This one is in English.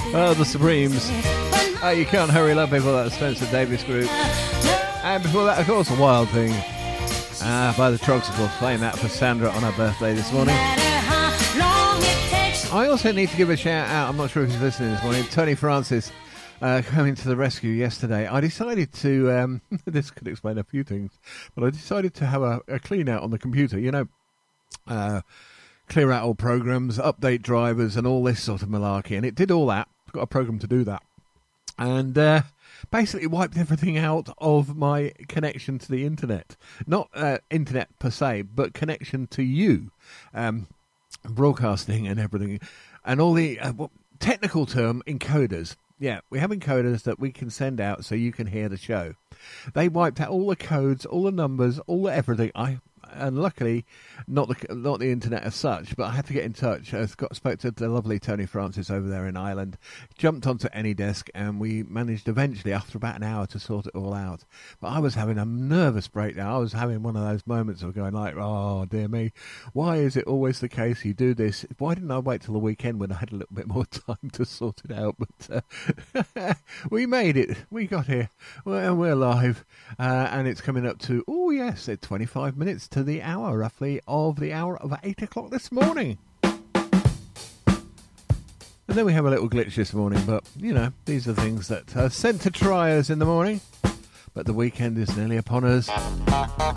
Oh, the Supremes. Oh, You Can't Hurry Love. Before that, Spencer Davis Group. And before that, of course, A Wild Thing. By the Troxicals, playing that for Sandra on her birthday this morning. I also need to give a shout out, I'm not sure if he's listening this morning, Tony Francis coming to the rescue yesterday. I decided to, this could explain a few things, but I decided to have a clean out on the computer, you know, clear out all programs, update drivers and all this sort of malarkey, and it did all that. I've got a program to do that. And basically wiped everything out of my connection to the internet. Not internet per se, but connection to you. Broadcasting and everything. And all the technical term, encoders. Yeah, we have encoders that we can send out so you can hear the show. They wiped out all the codes, all the numbers, all the everything. And luckily, not the internet as such, but I had to get in touch. I spoke to the lovely Tony Francis over there in Ireland, jumped onto AnyDesk, and we managed eventually, after about an hour, to sort it all out. But I was having a nervous breakdown. I was having one of those moments of going like, oh, dear me, why is it always the case you do this? Why didn't I wait till the weekend when I had a little bit more time to sort it out? But we made it. We got here. Well, we're live, and it's coming up to, oh, yes, it's 25 minutes to the hour, roughly, of the hour of 8 o'clock this morning. And then we have a little glitch this morning, but, you know, these are things that are sent to try us in the morning. But the weekend is nearly upon us.